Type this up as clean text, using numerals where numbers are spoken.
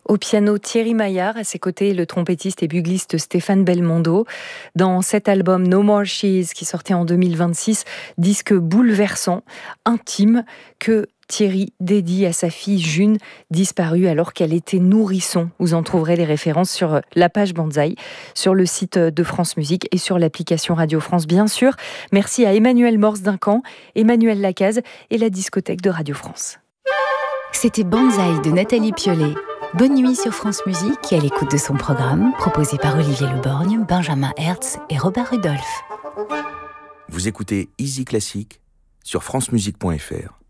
Au piano, Thierry Maillard, à ses côtés, le trompettiste et bugliste Stéphane Belmondo. Dans cet album No More She's, qui sortait en 2026, disque bouleversant, intime, que Thierry dédie à sa fille June, disparue alors qu'elle était nourrisson. Vous en trouverez les références sur la page Banzai, sur le site de France Musique et sur l'application Radio France, bien sûr. Merci à Emmanuel Morse-Duncan, Emmanuel Lacaze et la discothèque de Radio France. C'était Banzai de Nathalie Piolet. Bonne nuit sur France Musique et à l'écoute de son programme, proposé par Olivier Leborgne, Benjamin Hertz et Robert Rudolph. Vous écoutez Easy Classique sur francemusique.fr.